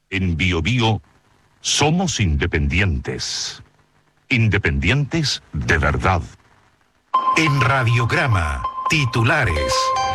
En BioBio somos independientes. Independientes de verdad. En Radiograma, titulares.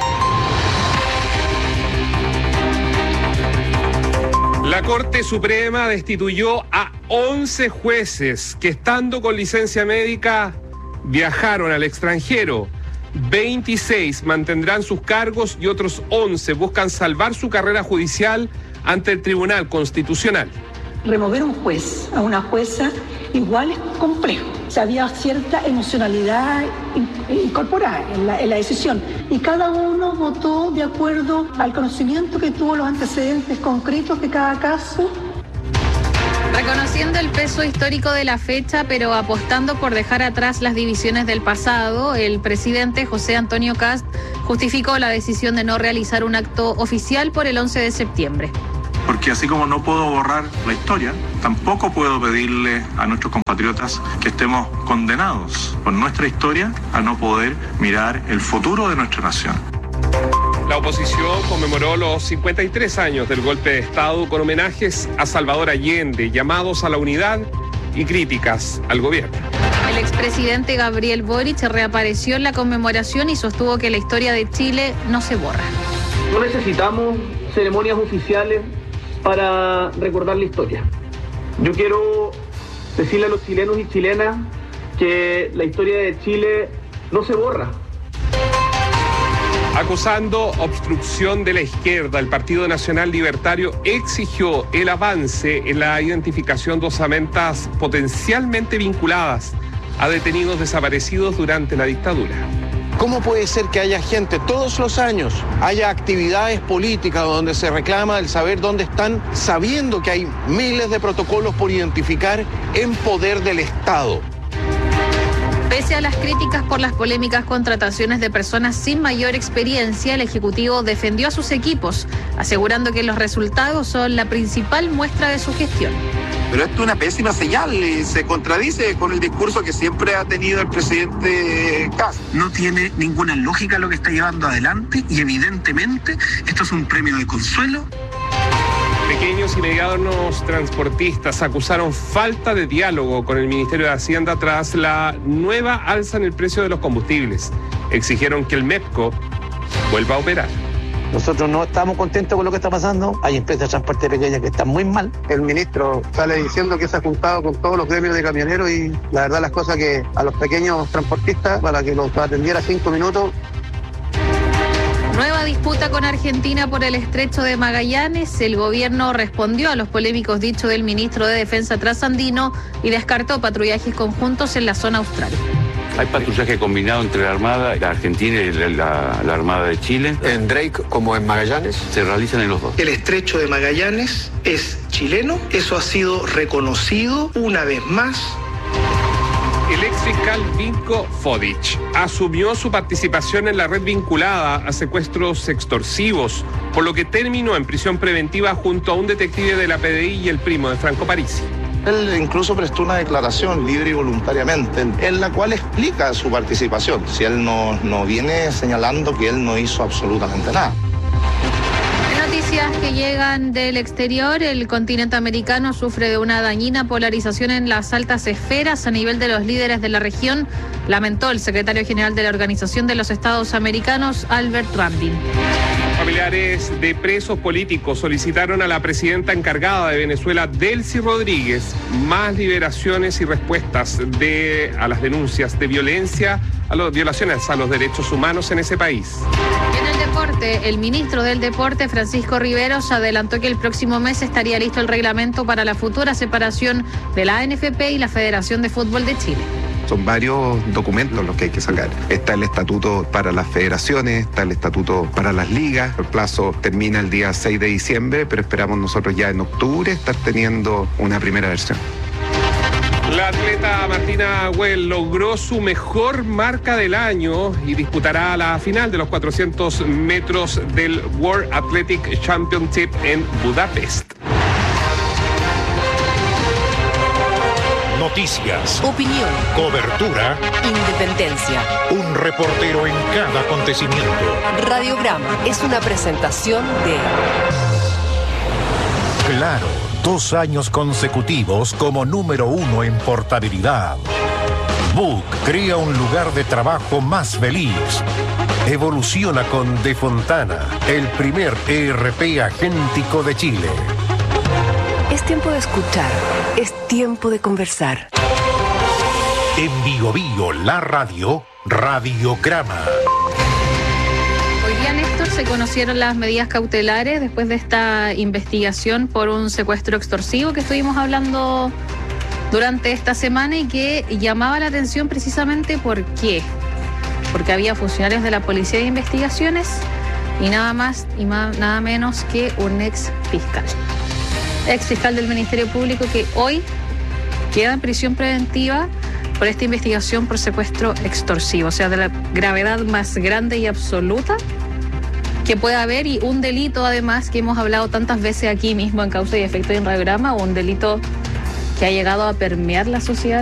La Corte Suprema destituyó a 11 jueces que, estando con licencia médica, viajaron al extranjero. 26 mantendrán sus cargos y otros 11 buscan salvar su carrera judicial ante el Tribunal Constitucional. Remover un juez a una jueza igual es complejo. O sea, había cierta emocionalidad incorporada en la decisión y cada uno votó de acuerdo al conocimiento que tuvo, los antecedentes concretos de cada caso. Reconociendo el peso histórico de la fecha, pero apostando por dejar atrás las divisiones del pasado, el presidente José Antonio Kast justificó la decisión de no realizar un acto oficial por el 11 de septiembre. Porque así como no puedo borrar la historia, tampoco puedo pedirle a nuestros compatriotas que estemos condenados por nuestra historia a no poder mirar el futuro de nuestra nación. La oposición conmemoró los 53 años del golpe de Estado con homenajes a Salvador Allende, llamados a la unidad y críticas al gobierno. El expresidente Gabriel Boric reapareció en la conmemoración y sostuvo que la historia de Chile no se borra. No necesitamos ceremonias oficiales para recordar la historia. Yo quiero decirle a los chilenos y chilenas que la historia de Chile no se borra. Acusando obstrucción de la izquierda, el Partido Nacional Libertario exigió el avance en la identificación de osamentas potencialmente vinculadas a detenidos desaparecidos durante la dictadura. ¿Cómo puede ser que haya gente todos los años, haya actividades políticas donde se reclama el saber dónde están, sabiendo que hay miles de protocolos por identificar en poder del Estado? Pese a las críticas por las polémicas contrataciones de personas sin mayor experiencia, el Ejecutivo defendió a sus equipos, asegurando que los resultados son la principal muestra de su gestión. Pero esto es una pésima señal y se contradice con el discurso que siempre ha tenido el presidente Kast. No tiene ninguna lógica lo que está llevando adelante y evidentemente esto es un premio de consuelo. Pequeños y medianos transportistas acusaron falta de diálogo con el Ministerio de Hacienda tras la nueva alza en el precio de los combustibles. Exigieron que el MEPCO vuelva a operar. Nosotros no estamos contentos con lo que está pasando. Hay empresas de transporte pequeñas que están muy mal. El ministro sale diciendo que se ha juntado con todos los gremios de camioneros y la verdad las cosas que a los pequeños transportistas, para que los atendiera 5 minutos. Nueva disputa con Argentina por el estrecho de Magallanes. El gobierno respondió a los polémicos dichos del ministro de Defensa trasandino y descartó patrullajes conjuntos en la zona austral. Hay patrullaje combinado entre la Armada, la Argentina y la Armada de Chile. En Drake como en Magallanes. Se realizan en los dos. El estrecho de Magallanes es chileno. Eso ha sido reconocido una vez más. El exfiscal Vinko Fodic asumió su participación en la red vinculada a secuestros extorsivos, por lo que terminó en prisión preventiva junto a un detective de la PDI y el primo de Franco Parisi. Él incluso prestó una declaración libre y voluntariamente en la cual explica su participación. Si él no viene señalando que él no hizo absolutamente nada. Noticias que llegan del exterior. El continente americano sufre de una dañina polarización en las altas esferas a nivel de los líderes de la región, lamentó el secretario general de la Organización de los Estados Americanos, Albert Rambin. Familiares de presos políticos solicitaron a la presidenta encargada de Venezuela, Delcy Rodríguez, más liberaciones y respuestas a las denuncias de violencia, a las violaciones a los derechos humanos en ese país. En el deporte, el ministro del Deporte, Francisco Riveros, adelantó que el próximo mes estaría listo el reglamento para la futura separación de la ANFP y la Federación de Fútbol de Chile. Son varios documentos los que hay que sacar. Está el estatuto para las federaciones, está el estatuto para las ligas. El plazo termina el día 6 de diciembre, pero esperamos nosotros ya en octubre estar teniendo una primera versión. La atleta Martina Güell logró su mejor marca del año y disputará la final de los 400 metros del World Athletic Championship en Budapest. Noticias, opinión, cobertura, independencia. Un reportero en cada acontecimiento. Radiograma es una presentación de Claro. 2 años consecutivos como número 1 en portabilidad. Book crea un lugar de trabajo más feliz. Evoluciona con De Fontana, el primer ERP agéntico de Chile. Es tiempo de escuchar, es tiempo de conversar. En Bio Bio, la radio, Radiograma. Hoy día, Néstor, se conocieron las medidas cautelares después de esta investigación por un secuestro extorsivo que estuvimos hablando durante esta semana y que llamaba la atención precisamente ¿por qué? Porque había funcionarios de la Policía de Investigaciones y nada más y nada menos que un ex fiscal del Ministerio Público que hoy queda en prisión preventiva por esta investigación por secuestro extorsivo, o sea, de la gravedad más grande y absoluta que puede haber, y un delito además que hemos hablado tantas veces aquí mismo en Causa y Efecto y en Radiograma, un delito que ha llegado a permear la sociedad